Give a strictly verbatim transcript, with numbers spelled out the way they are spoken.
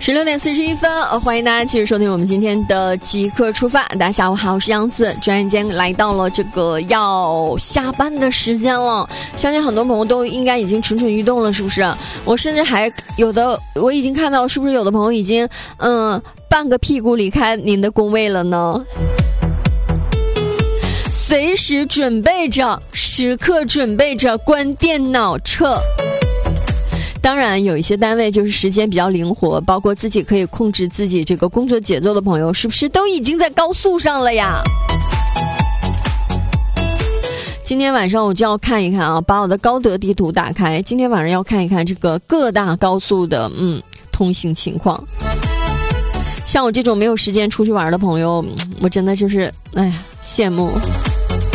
十六点四十一分，呃，欢迎大家继续收听我们今天的即刻出发。大家下午好，我是杨子。转眼间来到了这个要下班的时间了，相信很多朋友都应该已经蠢蠢欲动了，是不是？我甚至还有的，我已经看到，是不是有的朋友已经嗯半个屁股离开您的工位了呢？随时准备着，时刻准备着关电脑撤。当然有一些单位就是时间比较灵活，包括自己可以控制自己这个工作节奏的朋友，是不是都已经在高速上了呀？今天晚上我就要看一看啊，把我的高德地图打开，今天晚上要看一看这个各大高速的嗯通行情况。像我这种没有时间出去玩的朋友，我真的就是哎呀羡慕。